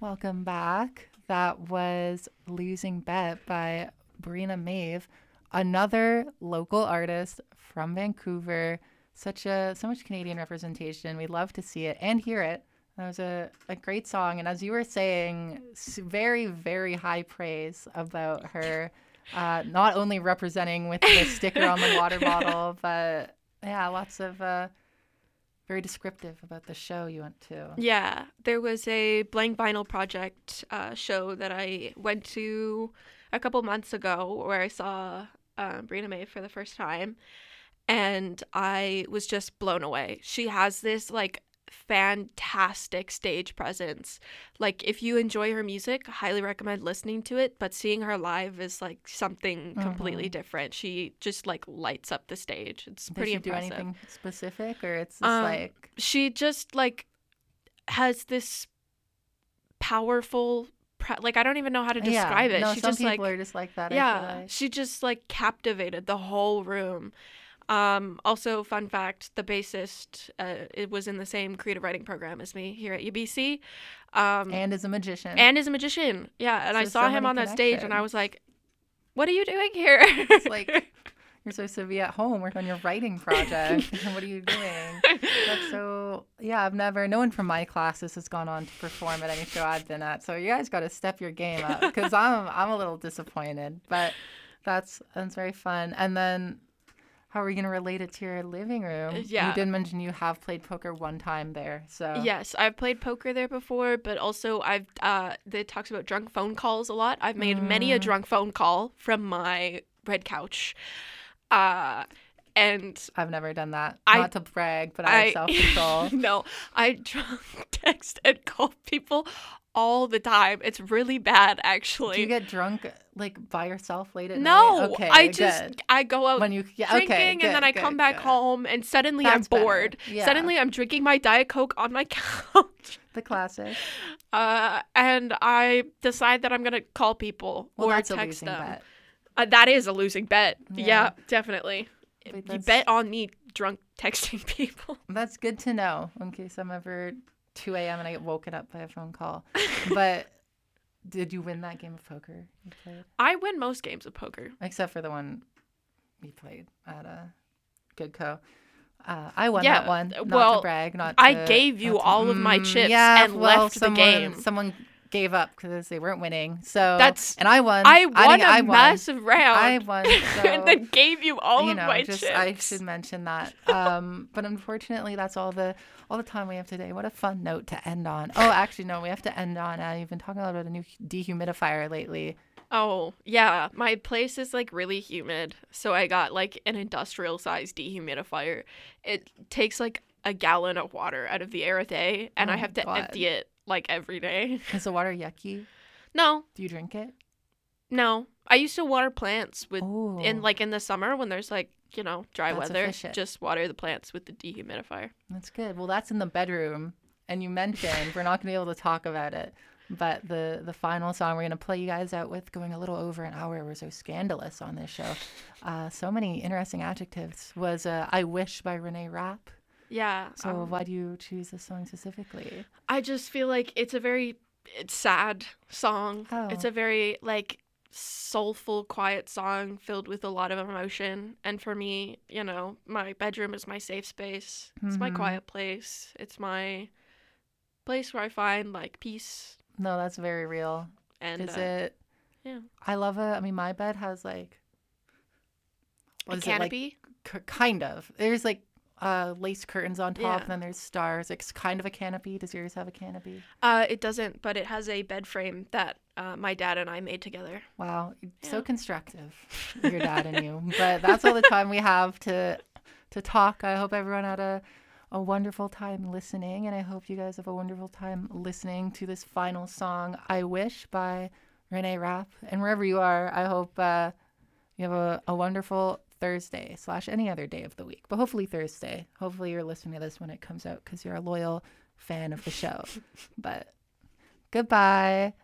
Welcome back. That was Losing Bet by Brina Maeve, another local artist from Vancouver. So much Canadian representation. We love to see it and hear it. That was a great song. And as you were saying, very, very high praise about her, not only representing with the sticker on the water bottle, but yeah, lots of very descriptive about the show you went to. Yeah, there was a Blank Vinyl Project show that I went to a couple months ago where I saw Brina May for the first time, and I was just blown away. She has this fantastic stage presence. Like, if you enjoy her music, I highly recommend listening to it, but seeing her live is like something completely different. She just lights up the stage. It's pretty impressive. Do anything specific, or it's just she just has this powerful I don't even know how to describe it. No, she some just people are just like that. Yeah, she just captivated the whole room. Also, fun fact, the bassist it was in the same creative writing program as me here at UBC. And is a magician. Yeah, and I saw him on that stage and I was like, what are you doing here? It's like, you're supposed to be at home working on your writing project. What are you doing? That's so, yeah, no one from my classes has gone on to perform at any show I've been at. So you guys got to step your game up, because I'm a little disappointed. But that's very fun. And then, how are we going to relate it to your living room? Yeah. You did mention you have played poker one time there. So yes, I've played poker there before, but also it talks about drunk phone calls a lot. I've made many a drunk phone call from my red couch. And I've never done that. Not to brag, but I have self-control. No, I drunk text and call people all the time. It's really bad, actually. Do you get drunk by yourself late at night? No, okay, I go out drinking, and then I come back home, and suddenly I'm bored. Yeah. Suddenly I'm drinking my Diet Coke on my couch. The classic. And I decide that I'm gonna call people or that's text a losing them. Bet. That is a losing bet. Yeah, definitely. You bet on me drunk texting people. That's good to know in case I'm ever 2 a.m. and I get woken up by a phone call. But did you win that game of poker you played? I win most games of poker. Except for the one we played at Goodco. I won that one. Not to brag. I gave you all of my chips and left the game. Someone gave up because they weren't winning. So and I won. I won a massive round. I won, so, and then gave you all of my chips. I should mention that. But unfortunately, that's all the time we have today. What a fun note to end on. Oh, actually, no, we have to end on. You've been talking a lot about a new dehumidifier lately. Oh, yeah. My place is really humid. So I got an industrial sized dehumidifier. It takes a gallon of water out of the air a day, and I have to empty it every day. Is the water yucky? No. Do you drink it? No. I used to water plants in the summer when there's dry weather. Efficient. Just water the plants with the dehumidifier. That's good. Well, that's in the bedroom, and you mentioned we're not going to be able to talk about it, but the final song we're going to play you guys out with, going a little over an hour, we're so scandalous on this show. So many interesting adjectives, was I Wish by Renee Rapp. Yeah. So why do you choose this song specifically? I just feel it's a very sad song. Oh. It's a very soulful, quiet song filled with a lot of emotion. And for me, my bedroom is my safe space. It's my quiet place. It's my place where I find peace. No, that's very real. And is it? Yeah. I love it. I mean, my bed has a canopy. Kind of. There's lace curtains on top, and then there's stars. It's kind of a canopy. Does yours have a canopy? It doesn't, but it has a bed frame that my dad and I made together. Wow, so constructive, your dad and you. But that's all the time we have to talk. I hope everyone had a wonderful time listening, and I hope you guys have a wonderful time listening to this final song, I Wish by Renee Rapp. And wherever you are, I hope you have a wonderful Thursday / any other day of the week, but hopefully Thursday. Hopefully you're listening to this when it comes out because you're a loyal fan of the show. But goodbye.